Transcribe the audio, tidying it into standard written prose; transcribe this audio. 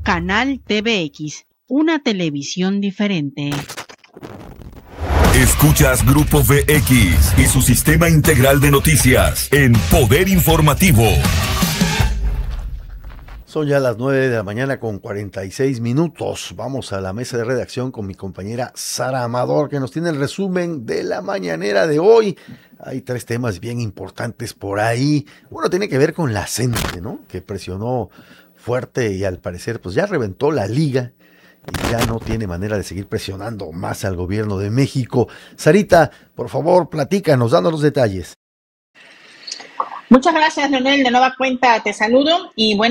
Canal TVX, una televisión diferente. Escuchas Grupo VX y su sistema integral de noticias en Poder Informativo. Son ya las 9 de la mañana con 46 minutos. Vamos a la mesa de redacción con mi compañera Sara Amador, que nos tiene el resumen de la mañanera de hoy. Hay 3 temas bien importantes por ahí. Uno tiene que ver con la CENTE, ¿no? Que presionó fuerte y al parecer pues ya reventó la liga y ya no tiene manera de seguir presionando más al gobierno de México. Sarita, por favor, platícanos, dándonos los detalles. Muchas gracias, Leonel. De nueva cuenta te saludo y bueno.